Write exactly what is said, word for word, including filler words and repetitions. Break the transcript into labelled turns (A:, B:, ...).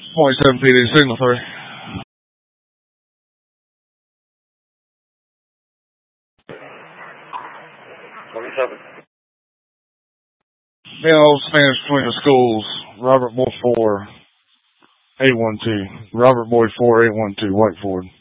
A: Point seven P D, signal three.
B: twenty-seven.
A: Being old Spanish between the schools. Robert Boy four, eight one two. Robert Boy four, eight one two, White Ford.